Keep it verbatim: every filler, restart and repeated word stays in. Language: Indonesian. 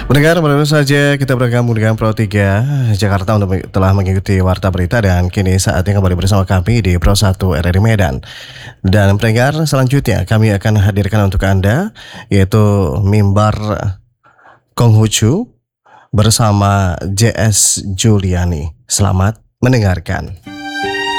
Pendengar, baru saja kita bergabung dengan Pro tiga Jakarta untuk meng- telah mengikuti Warta Berita dan kini saatnya kembali bersama kami di Pro satu R R I Medan. Dan pendengar, selanjutnya kami akan hadirkan untuk Anda yaitu mimbar Konghucu bersama J S Juliani. Selamat mendengarkan.